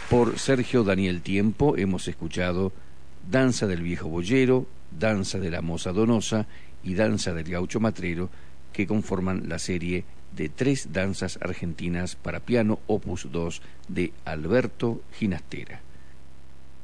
Por Sergio Daniel Tiempo hemos escuchado Danza del Viejo Boyero, Danza de la Moza Donosa y Danza del Gaucho Matrero, que conforman la serie de 3 danzas argentinas para piano opus 2 de Alberto Ginastera.